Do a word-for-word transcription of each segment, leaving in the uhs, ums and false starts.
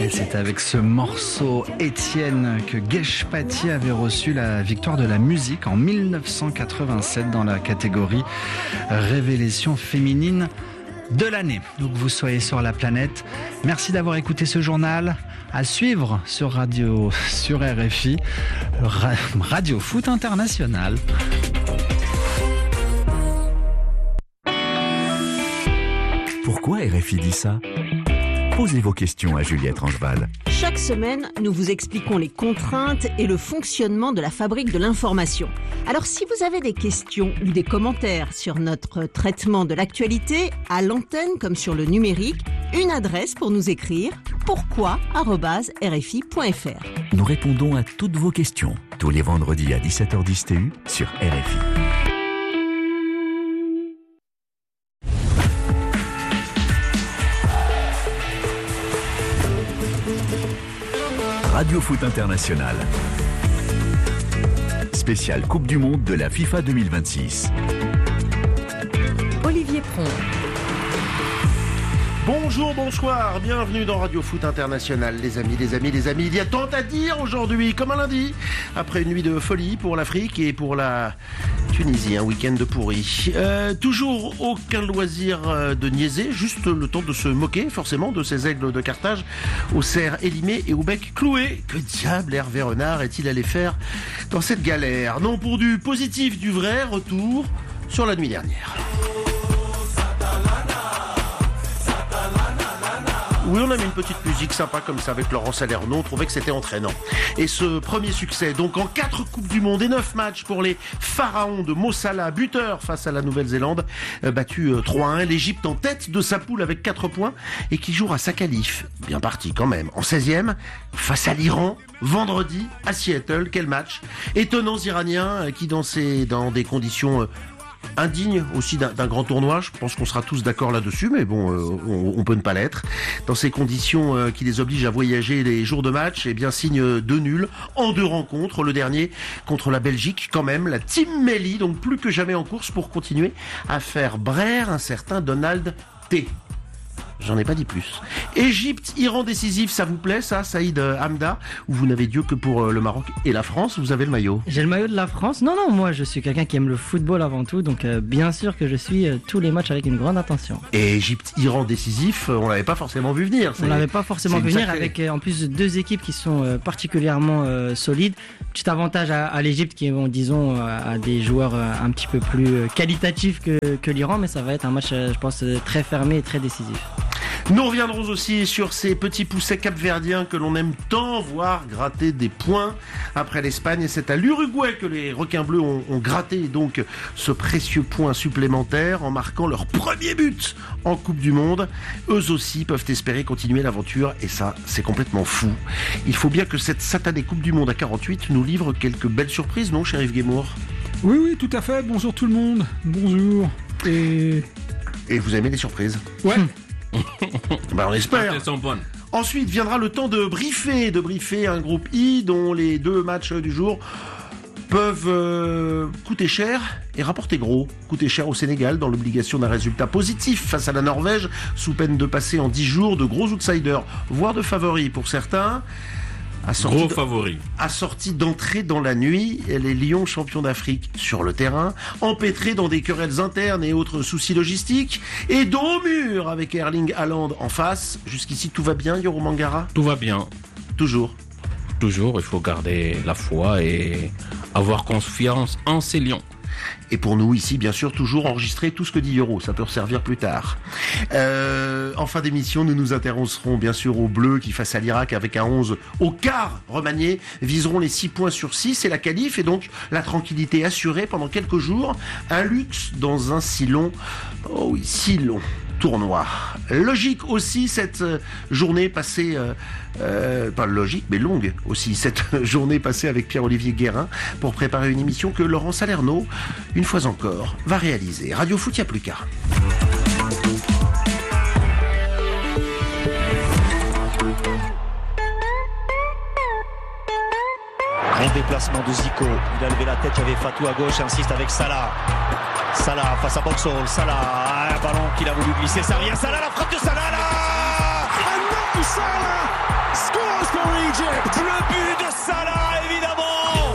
C'est avec ce morceau Étienne que Gesh Patti avait reçu la victoire de la musique en dix-neuf cent quatre-vingt-sept dans la catégorie Révélation féminine de l'année. Donc vous soyez sur la planète. Merci d'avoir écouté ce journal. À suivre sur Radio, sur R F I, Radio Foot International. Pourquoi R F I dit ça ? Posez vos questions à Juliette Rangeval. Chaque semaine, nous vous expliquons les contraintes et le fonctionnement de la fabrique de l'information. Alors si vous avez des questions ou des commentaires sur notre traitement de l'actualité, à l'antenne comme sur le numérique, une adresse pour nous écrire, pourquoi arobase r f i point f r. Nous répondons à toutes vos questions, tous les vendredis à dix-sept heures dix T U sur R F I. Radio Foot International. Spéciale Coupe du Monde de la FIFA deux mille vingt-six. Olivier Pron. Bonjour, bonsoir, bienvenue dans Radio Foot International, les amis, les amis, les amis. Il y a tant à dire aujourd'hui, comme un lundi, après une nuit de folie pour l'Afrique et pour la Tunisie, un week-end de pourri. Euh, toujours aucun loisir de niaiser, juste le temps de se moquer, forcément, de ces aigles de Carthage, aux cerfs élimés et au bec cloué. Que diable Hervé Renard est-il allé faire dans cette galère ? Non, pour du positif, du vrai, retour sur la nuit dernière. Oui, on a mis une petite musique sympa comme ça avec Laurent Salerno, on trouvait que c'était entraînant. Et ce premier succès, donc en quatre Coupes du Monde et neuf matchs pour les pharaons de Mo Salah, buteur face à la Nouvelle-Zélande, euh, battu euh, trois à un, l'Égypte en tête de sa poule avec quatre points et qui jouera sa qualif, bien parti quand même, en seizième, face à l'Iran, vendredi à Seattle. Quel match! Étonnants Iraniens euh, qui dansaient dans des conditions... Euh, indigne aussi d'un, d'un grand tournoi, je pense qu'on sera tous d'accord là-dessus, mais bon, euh, on, on peut ne pas l'être. Dans ces conditions euh, qui les obligent à voyager les jours de match, eh bien signe de nul en deux rencontres, le dernier contre la Belgique quand même, la Team Melli, donc plus que jamais en course pour continuer à faire braire un certain Donald T. J'en ai pas dit plus. Égypte, Iran décisif, ça vous plaît ça, Saïd Hamda? Ou vous n'avez Dieu que pour le Maroc et la France? Vous avez le maillot? J'ai le maillot de la France. Non, non, moi je suis quelqu'un qui aime le football avant tout, donc euh, bien sûr que je suis euh, tous les matchs avec une grande attention. Et Égypte, Iran décisif, on l'avait pas forcément vu venir. On l'avait pas forcément vu venir, avec euh, en plus deux équipes qui sont euh, particulièrement euh, solides. Petit avantage à, à l'Égypte qui est, disons, euh, à des joueurs euh, un petit peu plus euh, qualitatifs que, que l'Iran, mais ça va être un match, euh, je pense, euh, très fermé et très décisif. Nous reviendrons aussi sur ces petits poussets capverdiens que l'on aime tant voir gratter des points après l'Espagne. Et c'est à l'Uruguay que les requins bleus ont, ont gratté donc ce précieux point supplémentaire en marquant leur premier but en Coupe du Monde. Eux aussi peuvent espérer continuer l'aventure et ça, c'est complètement fou. Il faut bien que cette satanée Coupe du Monde à quarante-huit nous livre quelques belles surprises, non, Chérif Guémour? Oui, oui, tout à fait. Bonjour tout le monde. Bonjour. Et... Et vous aimez les surprises? Ouais. Bah on espère. Elles sont bonnes. Ensuite viendra le temps de briefer, de briefer un groupe I dont les deux matchs du jour peuvent euh, coûter cher et rapporter gros. Coûter cher au Sénégal dans l'obligation d'un résultat positif face à la Norvège, sous peine de passer en dix jours de gros outsiders, voire de favoris pour certains. Gros favori. Assorti d'entrée dans la nuit, les Lions champions d'Afrique sur le terrain, empêtrés dans des querelles internes et autres soucis logistiques, et dos au mur avec Erling Haaland en face. Jusqu'ici tout va bien, Yoro Mangara? Tout va bien. Toujours. Toujours, il faut garder la foi et avoir confiance en ces Lions. Et pour nous ici, bien sûr, toujours enregistrer tout ce que dit Yoro, ça peut servir plus tard. Euh, en fin d'émission, nous nous intéresserons bien sûr aux Bleus qui, face à l'Irak avec un onze au quart remanié, viseront les six points sur six et la qualif et donc la tranquillité assurée pendant quelques jours. Un luxe dans un si long, oh oui, si long tournoi. Logique aussi cette journée passée, euh, euh, pas logique mais longue aussi, cette journée passée avec Pierre-Olivier Guérin pour préparer une émission que Laurent Salerno, une fois encore, va réaliser. Radio Foot, il n'y a plus qu'à. Grand déplacement de Zico, il a levé la tête, il y avait Fatou à gauche, insiste avec Salah. Salah face à Boxall, Salah, un ballon qu'il a voulu glisser, ça revient, Salah, la frappe de Salah là. Ah non, Salah scores for Egypt. Le but de Salah, évidemment.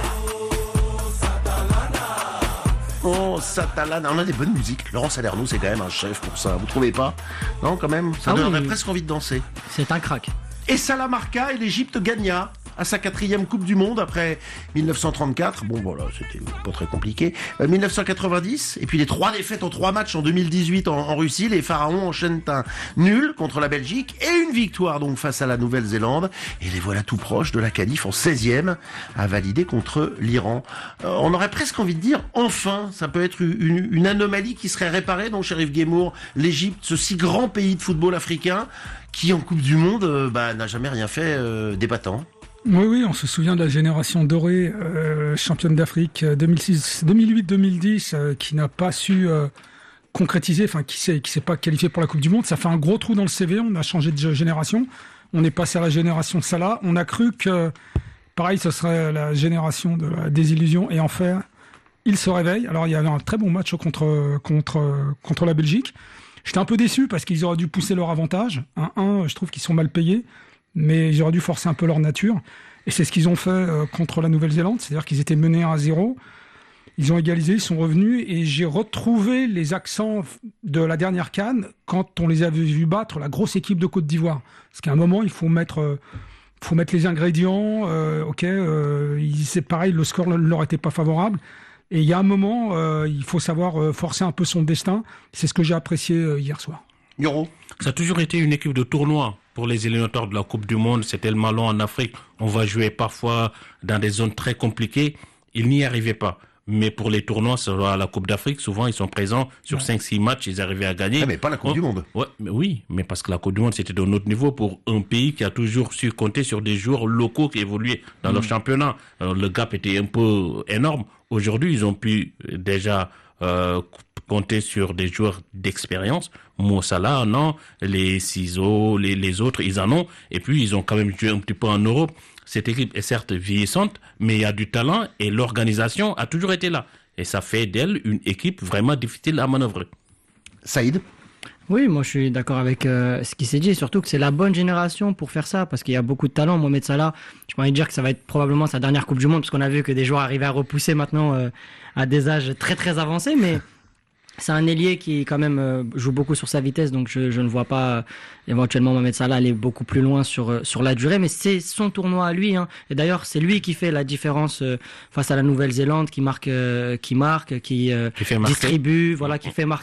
Oh, Satalana, on a des bonnes musiques. Laurent Salerno, c'est quand même un chef pour ça. Vous trouvez pas? Non, quand même, ça Ah donnerait oui. presque envie de danser. C'est un crack. Et Salah marqua et l'Égypte gagna à sa quatrième Coupe du Monde après mille neuf cent trente-quatre. Bon, voilà, c'était pas très compliqué. Euh, mille neuf cent quatre-vingt-dix, et puis les trois défaites en trois matchs en deux mille dix-huit en, en Russie. Les Pharaons enchaînent un nul contre la Belgique et une victoire donc face à la Nouvelle-Zélande. Et les voilà tout proches de la qualif en seizième à valider contre l'Iran. Euh, on aurait presque envie de dire, enfin, ça peut être une, une anomalie qui serait réparée, donc Chérif Guémour, l'Égypte, ce si grand pays de football africain, qui en Coupe du Monde euh, bah, n'a jamais rien fait euh, d'épatant. Oui, oui, on se souvient de la génération dorée, euh, championne d'Afrique deux mille six, deux mille huit deux mille dix, euh, qui n'a pas su euh, concrétiser, enfin qui s'est qui s'est pas qualifié pour la Coupe du Monde. Ça fait un gros trou dans le C V. On a changé de génération. On est passé à la génération Salah. On a cru que, pareil, ce serait la génération de la désillusion. Et en fait, il se réveille. Alors, il y a un très bon match contre contre contre la Belgique. J'étais un peu déçu parce qu'ils auraient dû pousser leur avantage. un un, je trouve qu'ils sont mal payés. Mais ils auraient dû forcer un peu leur nature. Et c'est ce qu'ils ont fait euh, contre la Nouvelle-Zélande. C'est-à-dire qu'ils étaient menés un à zéro. Ils ont égalisé, ils sont revenus. Et j'ai retrouvé les accents de la dernière CAN quand on les avait vus battre la grosse équipe de Côte d'Ivoire. Parce qu'à un moment, il faut mettre, euh, faut mettre les ingrédients. Euh, ok, euh, c'est pareil, le score ne leur était pas favorable. Et il y a un moment, euh, il faut savoir euh, forcer un peu son destin. C'est ce que j'ai apprécié euh, hier soir. Yoro. Ça a toujours été une équipe de tournoi. Pour les éliminatoires de la Coupe du Monde, c'était le malon en Afrique. On va jouer parfois dans des zones très compliquées. Ils n'y arrivaient pas. Mais pour les tournois, sur la Coupe d'Afrique, souvent, ils sont présents sur cinq six matchs, ils arrivaient à gagner. Ah, mais pas la Coupe oh, du Monde. Ouais, mais oui, mais parce que la Coupe du Monde, c'était d'un autre niveau pour un pays qui a toujours su compter sur des joueurs locaux qui évoluaient dans mmh. leur championnat. Alors, le gap était un peu énorme. Aujourd'hui, ils ont pu déjà euh, compter sur des joueurs d'expérience. Mo Salah, non. Les ciseaux, les, les autres, ils en ont. Et puis, ils ont quand même joué un petit peu en Europe. Cette équipe est certes vieillissante, mais il y a du talent et l'organisation a toujours été là. Et ça fait d'elle une équipe vraiment difficile à manœuvrer. Saïd ? Oui, moi je suis d'accord avec euh, ce qui s'est dit, et surtout que c'est la bonne génération pour faire ça, parce qu'il y a beaucoup de talent. Mohamed Salah, je peux envie de dire que ça va être probablement sa dernière Coupe du Monde, parce qu'on a vu que des joueurs arrivaient à repousser maintenant euh, à des âges très très avancés, mais c'est un ailier qui quand même euh, joue beaucoup sur sa vitesse, donc je, je ne vois pas euh, éventuellement Mohamed Salah aller beaucoup plus loin sur euh, sur la durée, mais c'est son tournoi à lui, hein. Et d'ailleurs c'est lui qui fait la différence euh, face à la Nouvelle-Zélande, qui marque, euh, qui marque, qui, euh, qui fait distribue, voilà, qui fait marquer.